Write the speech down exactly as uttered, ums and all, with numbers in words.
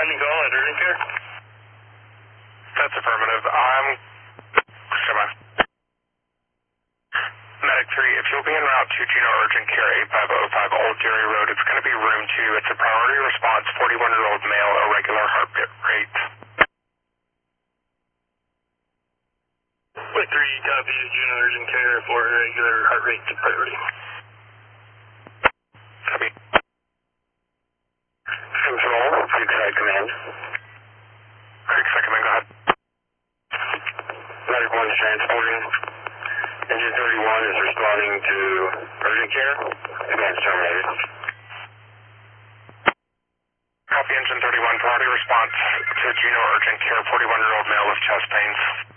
Pending call at urgent care? That's affirmative. I'm... Come on. Medic three, if you'll be en route to Juneau Urgent Care eight five oh five Old Dairy Road, it's going to be room two. It's a priority response, forty-one-year-old male, irregular heart rate. With three copies, Juneau Urgent Care for irregular heart rate to priority. Copy. Control, Creekside Command. Creekside Command, go ahead. Medic one is transporting. Engine thirty-one is responding to urgent care. Command's terminated. Copy, Engine thirty-one, priority response to Juneau Urgent Care, forty-one-year-old male with chest pains.